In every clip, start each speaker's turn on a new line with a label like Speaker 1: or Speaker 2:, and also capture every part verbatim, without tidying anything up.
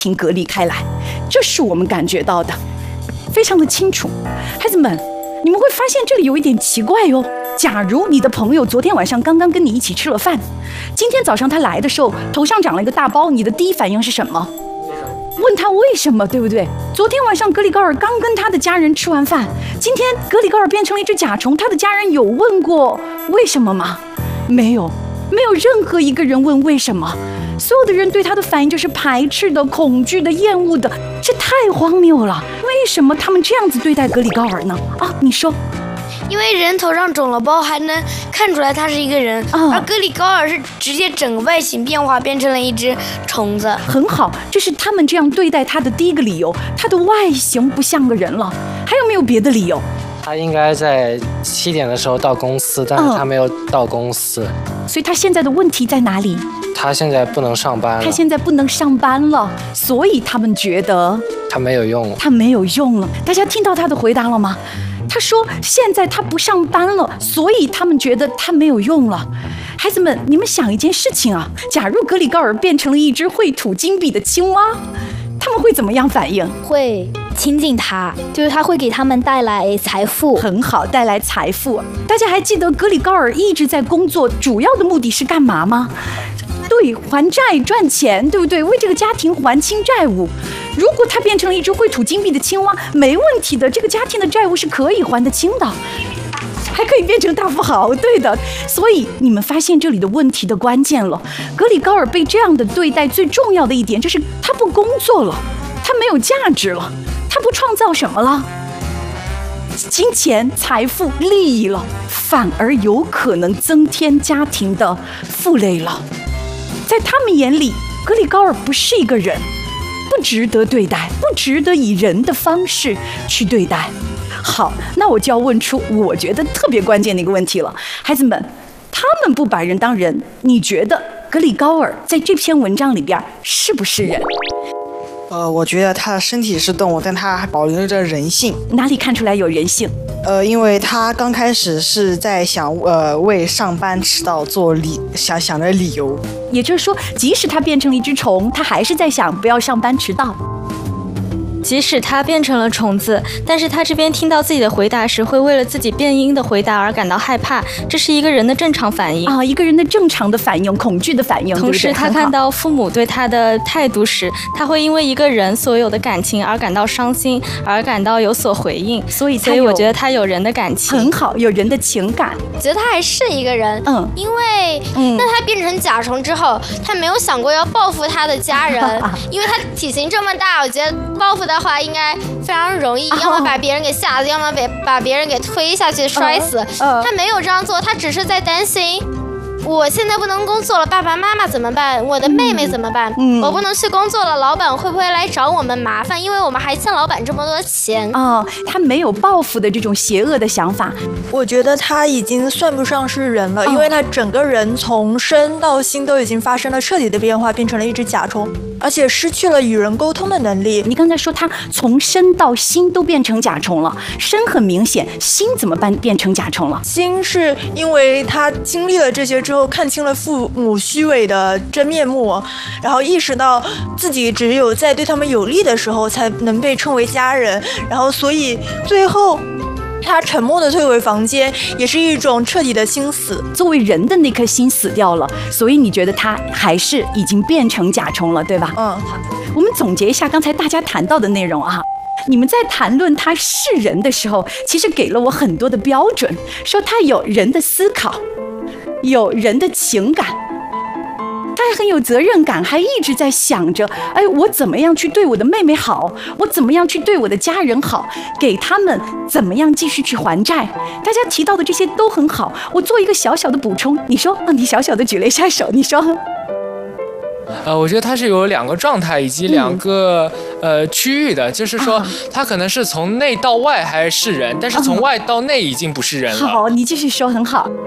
Speaker 1: 庭隔离开来，这是我们感觉到的，非常的清楚。孩子们，你们会发现这里有一点奇怪哟。假如你的朋友昨天晚上刚刚跟你一起吃了饭，今天早上他来的时候头上长了一个大包，你的第一反应是什么？问他为什么，对不对？昨天晚上格里高尔刚跟他的家人吃完饭，今天格里高尔变成了一只甲虫，他的家人有问过为什么吗？没有，没有任何一个人问为什么。所有的人对他的反应就是排斥的、恐惧的、厌恶的，这太荒谬了。为什么他们这样子对待格里高尔呢？啊，你说。
Speaker 2: 因为人头上肿了包，还能看出来他是一个人，哦、而格里高尔是直接整个外形变化，变成了一只虫子。
Speaker 1: 很好，这是他们这样对待他的第一个理由，他的外形不像个人了。还有没有别的理由？
Speaker 3: 他应该在七点的时候到公司，但是他没有到公司，
Speaker 1: 嗯、所以他现在的问题在哪里？
Speaker 3: 他现在不能上班了。
Speaker 1: 他现在不能上班了，所以他们觉得
Speaker 3: 他没有用了。
Speaker 1: 他没有用了。大家听到他的回答了吗？他说现在他不上班了，所以他们觉得他没有用了。孩子们，你们想一件事情啊，假如格里高尔变成了一只会吐金币的青蛙，他们会怎么样反应？
Speaker 4: 会亲近他，就是他会给他们带来财富。
Speaker 1: 很好，带来财富。大家还记得格里高尔一直在工作，主要的目的是干嘛吗？对，还债赚钱，对不对？为这个家庭还清债务。如果他变成了一只会吐金币的青蛙，没问题的，这个家庭的债务是可以还得清的，还可以变成大富豪，对的。所以你们发现这里的问题的关键了。格里高尔被这样的对待，最重要的一点就是他不工作了，他没有价值了，他不创造什么了，金钱、财富、利益了，反而有可能增添家庭的负累了。在他们眼里，格里高尔不是一个人，不值得对待，不值得以人的方式去对待。好，那我就要问出我觉得特别关键的一个问题了。孩子们，他们不把人当人，你觉得格里高尔在这篇文章里边是不是人？
Speaker 5: 呃，我觉得他的身体是动物，但他还保留着人性。
Speaker 1: 哪里看出来有人性？
Speaker 5: 呃，因为他刚开始是在想，呃，为上班迟到做理想想着理由。
Speaker 1: 也就是说，即使他变成了一只虫，他还是在想不要上班迟到。
Speaker 6: 即使他变成了虫子，但是他这边听到自己的回答时，会为了自己变音的回答而感到害怕，这是一个人的正常反应
Speaker 1: 啊，一个人的正常的反应，恐惧的反应。
Speaker 6: 同时，他看到父母对他的态度时，他会因为一个人所有的感情而感到伤心，而感到有所回应。
Speaker 1: 所以，
Speaker 6: 所以我觉得他有人的感情，
Speaker 1: 很好，有人的情感。
Speaker 2: 我觉得他还是一个人，
Speaker 1: 嗯，
Speaker 2: 因为嗯，那他变成甲虫之后，他没有想过要报复他的家人，因为他体型这么大，我觉得报复的话应该非常容易，要么把别人给吓死，要么把把别人给推下去摔死。
Speaker 1: 呃呃、
Speaker 2: 他没有这样做，他只是在担心，我现在不能工作了，爸爸妈妈怎么办？我的妹妹怎么办？嗯、我不能去工作了，老板会不会来找我们麻烦？因为我们还欠老板这么多钱。
Speaker 1: 哦，他没有报复的这种邪恶的想法。
Speaker 7: 我觉得他已经算不上是人了，哦、因为他整个人从身到心都已经发生了彻底的变化，变成了一只甲虫，而且失去了与人沟通的能力。
Speaker 1: 你刚才说他从身到心都变成甲虫了，身很明显，心怎么办变成甲虫了？
Speaker 7: 心是因为他经历了这些之后，看清了父母虚伪的真面目，然后意识到自己只有在对他们有利的时候才能被称为家人，然后所以最后他沉默的退回房间，也是一种彻底的心死。
Speaker 1: 作为人的那颗心死掉了，所以你觉得他还是已经变成甲虫了，对吧？
Speaker 7: 嗯，
Speaker 1: 我们总结一下刚才大家谈到的内容啊。你们在谈论他是人的时候，其实给了我很多的标准，说他有人的思考，有人的情感，他还很有责任感，还一直在想着，哎，我怎么样去对我的妹妹好，我怎么样去对我的家人好，给他们怎么样继续去还债。大家提到的这些都很好，我做一个小小的补充。你说，啊，你小小的举了一下手，你说。
Speaker 8: 呃，我觉得它是有两个状态以及两个、嗯、呃区域的，就是说它可能是从内到外还是人，但是从外到内已经不是人了。
Speaker 1: 好，你继续说，很好。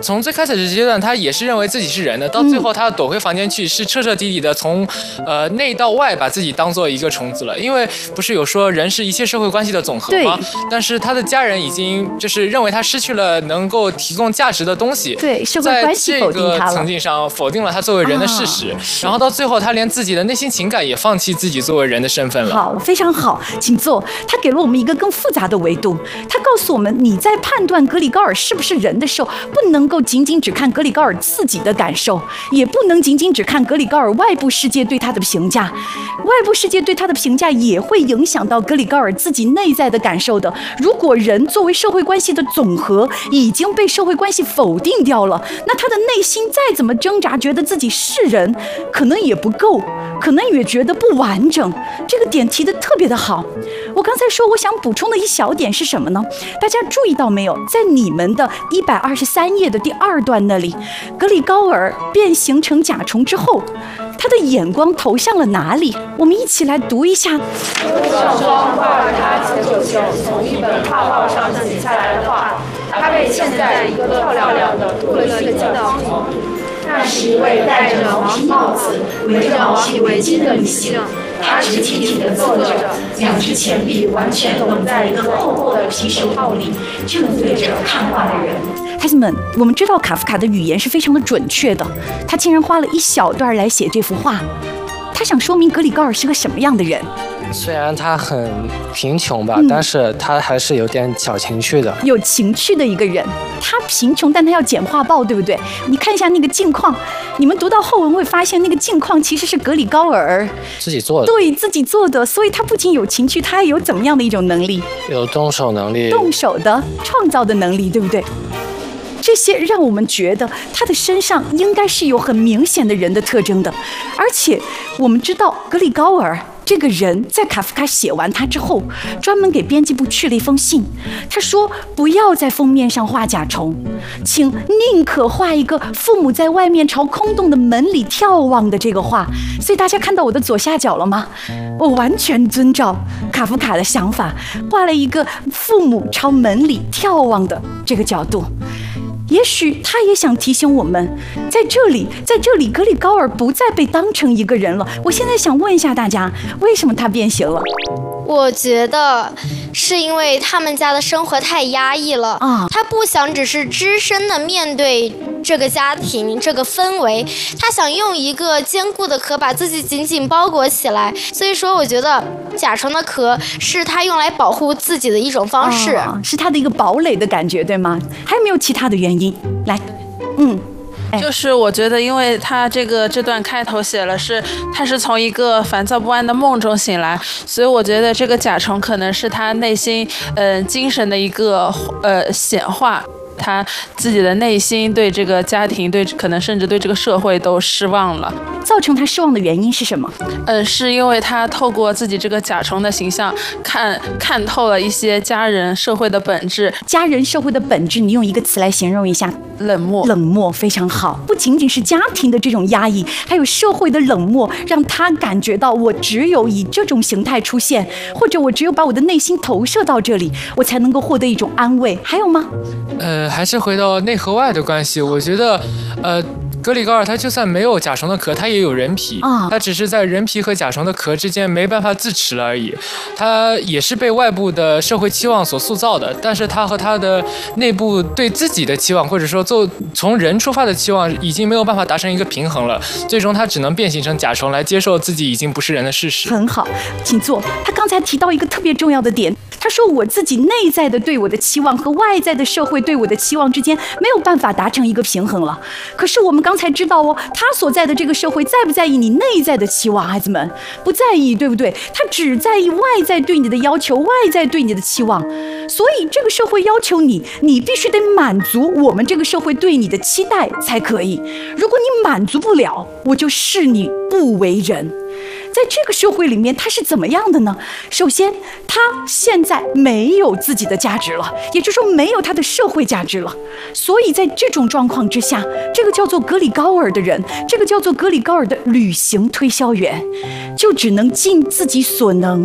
Speaker 8: 从最开始的阶段，他也是认为自己是人的，到最后他躲回房间去，是彻彻底底的从呃内到外把自己当做一个虫子了。因为不是有说人是一切社会关系的总和吗？但是他的家人已经就是认为他失去了能够提供价值的东西，
Speaker 1: 对社会关系否定他了，
Speaker 8: 在这个层级上否定了他作为人的事实，啊、然后到最后他连自己的内心情感也放弃自己作为人的身份了。
Speaker 1: 好，非常好，请坐。他给了我们一个更复杂的维度，他告诉我们，你在判断格里高尔是不是人的时候，不能够仅仅只看格里高尔自己的感受，也不能仅仅只看格里高尔外部世界对他的评价，外部世界对他的评价也会影响到格里高尔自己内在的感受的。如果人作为社会关系的总和已经被社会关系否定掉了，那他的内心再怎么挣扎，觉得自己是人，可能也不够，可能也觉得不完整。这个点提得特别的好。我刚才说我想补充的一小点是什么呢？大家注意到没有，在你们的一百二十三页的第二段那里，格里高尔变形成甲虫之后，他的眼光投向了哪里？我们一起来读一下。
Speaker 9: 上妆画了他前九袖从一本画报上写下来的画，他被嵌在一个漂亮的镀了一个金的瓶。那是一位戴着毛皮帽子、围着毛皮围巾的女性，她直挺挺地坐着，两只前臂完全拢在一个厚厚的皮手套里，正对着看画的人。
Speaker 1: 孩子们，我们知道卡夫卡的语言是非常的准确的，他竟然花了一小段来写这幅画，他想说明格里高尔是个什么样的人？
Speaker 3: 虽然他很贫穷吧、
Speaker 1: 嗯，
Speaker 3: 但是他还是有点小情趣的，
Speaker 1: 有情趣的一个人。他贫穷，但他要捡画报，对不对？你看一下那个镜框，你们读到后文会发现，那个镜框其实是格里高尔
Speaker 3: 自己做的，
Speaker 1: 对自己做的。所以他不仅有情趣，他还有怎么样的一种能力？
Speaker 3: 有动手能力，
Speaker 1: 动手的创造的能力，对不对？这些让我们觉得他的身上应该是有很明显的人的特征的。而且我们知道格里高尔这个人在卡夫卡写完他之后，专门给编辑部去了一封信，他说不要在封面上画甲虫，请宁可画一个父母在外面朝空洞的门里眺望的这个画。所以大家看到我的左下角了吗？我完全遵照卡夫卡的想法，画了一个父母朝门里眺望的这个角度。也许他也想提醒我们，在这里，在这里，格里高尔不再被当成一个人了。我现在想问一下大家，为什么他变形了？
Speaker 2: 我觉得是因为他们家的生活太压抑了啊，他不想只是只身的面对这个家庭这个氛围，他想用一个坚固的壳把自己紧紧包裹起来。所以说我觉得甲虫的壳是他用来保护自己的一种方式、
Speaker 1: 哦、是他的一个堡垒的感觉，对吗？还有没有其他的原因？来，嗯
Speaker 10: 就是我觉得，因为他这个这段开头写了是他是从一个烦躁不安的梦中醒来，所以我觉得这个甲虫可能是他内心呃精神的一个呃显化，他自己的内心对这个家庭，对可能甚至对这个社会都失望了。
Speaker 1: 造成他失望的原因是什么？
Speaker 10: 呃，是因为他透过自己这个甲虫的形象，看看透了一些家人社会的本质。
Speaker 1: 家人社会的本质，你用一个词来形容一下。
Speaker 10: 冷漠。
Speaker 1: 冷漠，非常好。不仅仅是家庭的这种压抑，还有社会的冷漠，让他感觉到我只有以这种形态出现，或者我只有把我的内心投射到这里，我才能够获得一种安慰。还有吗？
Speaker 8: 呃，还是回到内和外的关系，我觉得，呃。格里高尔他就算没有甲虫的壳，他也有人皮，啊、他只是在人皮和甲虫的壳之间没办法自持了而已。他也是被外部的社会期望所塑造的，但是他和他的内部对自己的期望，或者说做从人出发的期望，已经没有办法达成一个平衡了。最终他只能变形成甲虫来接受自己已经不是人的事实。
Speaker 1: 很好，请坐。他刚才提到一个特别重要的点。他说我自己内在的对我的期望和外在的社会对我的期望之间没有办法达成一个平衡了。可是我们刚才知道哦，他所在的这个社会在不在意你内在的期望？孩子们，不在意，对不对？他只在意外在对你的要求，外在对你的期望。所以这个社会要求你，你必须得满足我们这个社会对你的期待才可以。如果你满足不了，我就视你不为人。在这个社会里面，他是怎么样的呢？首先，他现在没有自己的价值了，也就是说没有他的社会价值了。所以在这种状况之下，这个叫做格里高尔的人，这个叫做格里高尔的旅行推销员，就只能尽自己所能，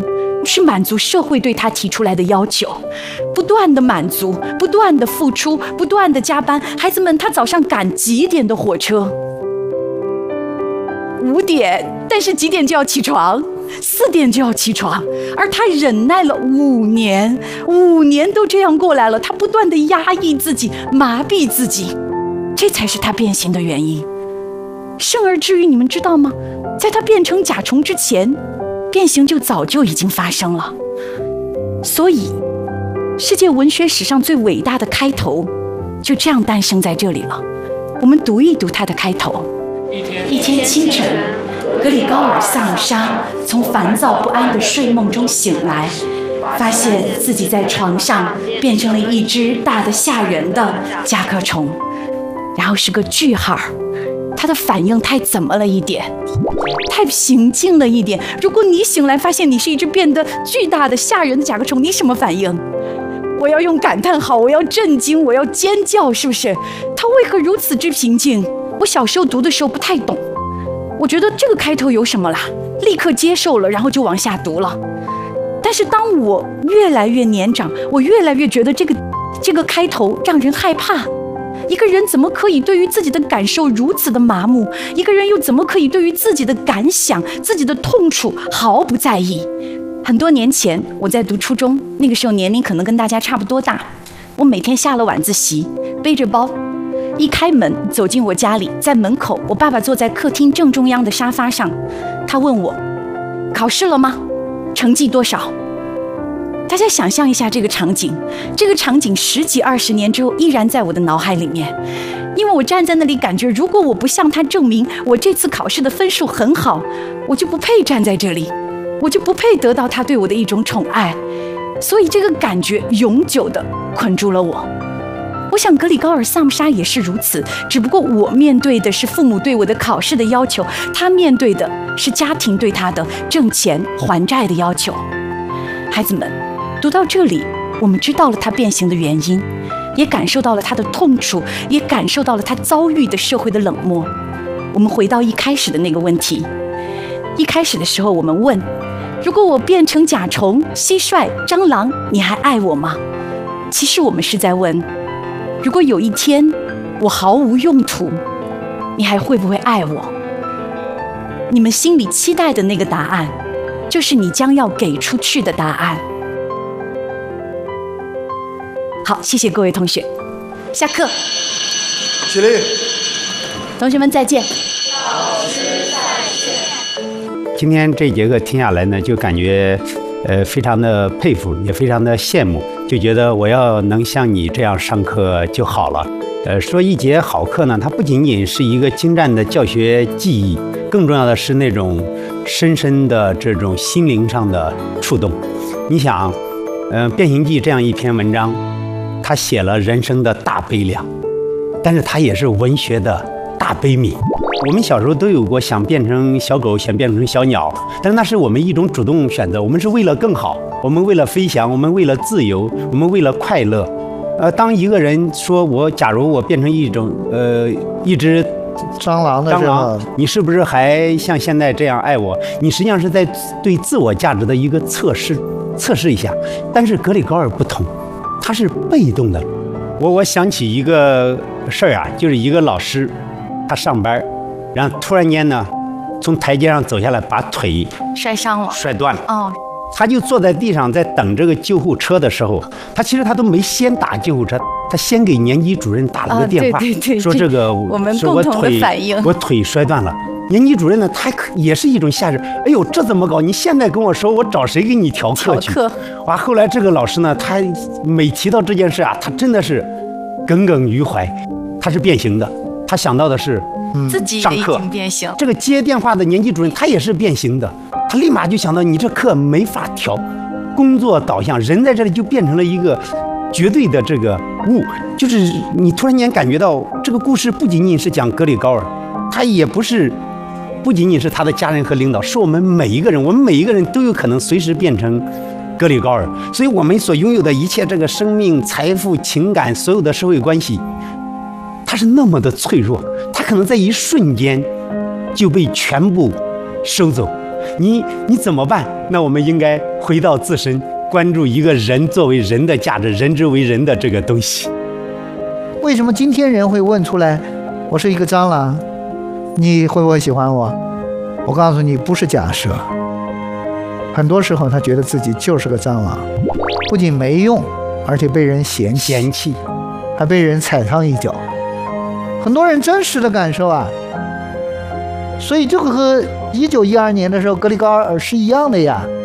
Speaker 1: 是满足社会对他提出来的要求，不断的满足，不断的付出，不断的加班。孩子们，他早上赶几点的火车？五点，但是几点就要起床？四点就要起床，而他忍耐了五年，五年都这样过来了，他不断的压抑自己，麻痹自己，这才是他变形的原因。生而至于你们知道吗？在他变成甲虫之前，变形就早就已经发生了。所以，世界文学史上最伟大的开头，就这样诞生在这里了。我们读一读它的开头。一天清晨，格里高尔萨姆沙从烦躁不安的睡梦中醒来，发现自己在床上变成了一只大得吓人的甲壳虫，然后是个句号。他的反应太怎么了一点，太平静了一点。如果你醒来发现你是一只变得巨大的吓人的甲壳虫，你什么反应？我要用感叹号，我要震惊，我要尖叫，是不是？他为何如此之平静？我小时候读的时候不太懂，我觉得这个开头有什么啦？立刻接受了，然后就往下读了。但是当我越来越年长，我越来越觉得这个这个开头让人害怕。一个人怎么可以对于自己的感受如此的麻木？一个人又怎么可以对于自己的感想、自己的痛楚毫不在意？很多年前，我在读初中，那个时候年龄可能跟大家差不多大。我每天下了晚自习，背着包，一开门走进我家里，在门口，我爸爸坐在客厅正中央的沙发上，他问我：“考试了吗？成绩多少？”大家想象一下这个场景，这个场景十几二十年之后依然在我的脑海里面，因为我站在那里感觉，如果我不向他证明我这次考试的分数很好，我就不配站在这里，我就不配得到他对我的一种宠爱，所以这个感觉永久地捆住了我。我想格里高尔萨姆沙也是如此，只不过我面对的是父母对我的考试的要求，他面对的是家庭对他的挣钱还债的要求。孩子们，读到这里，我们知道了他变形的原因，也感受到了他的痛楚，也感受到了他遭遇的社会的冷漠。我们回到一开始的那个问题，一开始的时候我们问，如果我变成甲虫、蟋蟀、蟑螂，你还爱我吗？其实我们是在问，如果有一天我毫无用途，你还会不会爱我？你们心里期待的那个答案，就是你将要给出去的答案。好，谢谢各位同学，下课。
Speaker 11: 起立。
Speaker 1: 同学们再见。
Speaker 11: 老师再见。
Speaker 12: 今天这节课听下来呢，就感觉呃非常的佩服，也非常的羡慕，就觉得我要能像你这样上课就好了。呃，说一节好课呢，它不仅仅是一个精湛的教学技艺，更重要的是那种深深的这种心灵上的触动。你想，嗯、呃，《变形记》这样一篇文章，他写了人生的大悲凉，但是他也是文学的大悲悯。我们小时候都有过想变成小狗，想变成小鸟，但是那是我们一种主动选择，我们是为了更好，我们为了飞翔，我们为了自由，我们为了快乐。呃，当一个人说我假如我变成一种呃一只
Speaker 11: 蟑螂的
Speaker 12: 蟑螂，你是不是还像现在这样爱我？你实际上是在对自我价值的一个测试，测试一下。但是格里高尔不同，他是被动的。我我想起一个事儿啊，就是一个老师，他上班，然后突然间呢，从台阶上走下来，把腿
Speaker 1: 摔伤了，
Speaker 12: 摔断了。
Speaker 1: 哦。
Speaker 12: 他就坐在地上，在等这个救护车的时候，他其实他都没先打救护车，他先给年级主任打了个电话，
Speaker 1: 啊、对对对
Speaker 12: 说这个
Speaker 1: 我们共同的反应，
Speaker 12: 我腿摔断了。年级主任呢，他也是一种吓人，哎呦，这怎么搞？你现在跟我说，我找谁给你调课去？
Speaker 1: 调课。
Speaker 12: 哇，后来这个老师呢，他每提到这件事啊，他真的是耿耿于怀，他是变形的，他想到的是。
Speaker 1: 嗯、自己也已经变形。
Speaker 12: 这个接电话的年级主任他也是变形的，他立马就想到你这课没法调，工作导向，人在这里就变成了一个绝对的这个物，就是你突然间感觉到这个故事不仅仅是讲格里高尔，他也不是不仅仅是他的家人和领导，是我们每一个人，我们每一个人都有可能随时变成格里高尔，所以我们所拥有的一切这个生命、财富、情感，所有的社会关系，它是那么的脆弱，它可能在一瞬间就被全部收走。 你你怎么办？那我们应该回到自身，关注一个人作为人的价值，人之为人的这个东西。
Speaker 13: 为什么今天人会问出来，我是一个蟑螂，你会不会喜欢我？我告诉你，不是假设。很多时候他觉得自己就是个蟑螂，不仅没用，而且被人嫌弃，
Speaker 12: 嫌弃
Speaker 13: 还被人踩上一脚。很多人真实的感受啊，所以这个和一九一二年的时候格里高尔是一样的呀。